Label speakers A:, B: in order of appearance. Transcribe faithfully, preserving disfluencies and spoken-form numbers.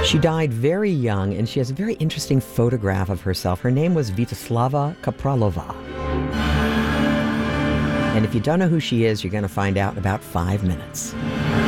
A: She died very young, and she has a very interesting photograph of herself. Her name was Vyacheslava Kapralova. And if you don't know who she is, you're going to find out in about five minutes.